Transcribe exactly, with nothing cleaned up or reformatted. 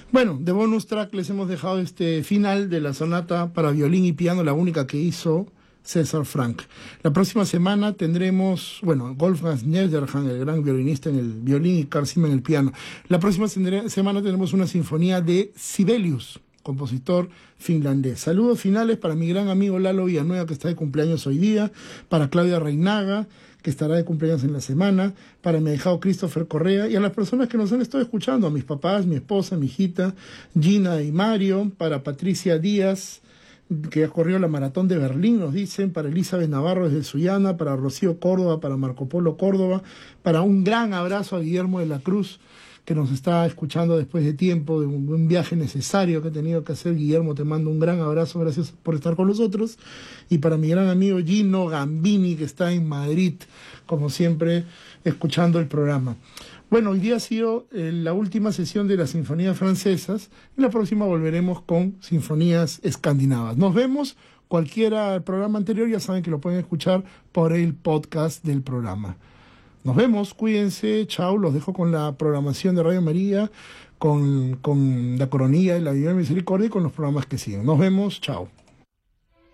Bueno, de bonus track les hemos dejado este final de la sonata para violín y piano, la única que hizo César Franck. La próxima semana tendremos, bueno, Wolfgang Schneiderhan, el gran violinista en el violín, y Carl Zimmer en el piano. La próxima semana tenemos una sinfonía de Sibelius, compositor finlandés. Saludos finales para mi gran amigo Lalo Villanueva, que está de cumpleaños hoy día, para Claudia Reinaga, que estará de cumpleaños en la semana, para mi ahijado Christopher Correa, y a las personas que nos han estado escuchando, a mis papás, mi esposa, mi hijita, Gina y Mario, para Patricia Díaz, que ha corrido la maratón de Berlín, nos dicen, para Elizabeth Navarro desde Sullana, para Rocío Córdoba, para Marco Polo Córdoba, para un gran abrazo a Guillermo de la Cruz, que nos está escuchando después de tiempo, de un, un viaje necesario que ha tenido que hacer. Guillermo, te mando un gran abrazo, gracias por estar con nosotros. Y para mi gran amigo Gino Gambini, que está en Madrid, como siempre, escuchando el programa. Bueno, hoy día ha sido eh, la última sesión de las sinfonías francesas, y la próxima volveremos con sinfonías escandinavas. Nos vemos. Cualquiera del programa anterior ya saben que lo pueden escuchar por el podcast del programa. Nos vemos, cuídense, chao, los dejo con la programación de Radio María, con, con la coronilla de la Divina Misericordia y con los programas que siguen. Nos vemos, chao.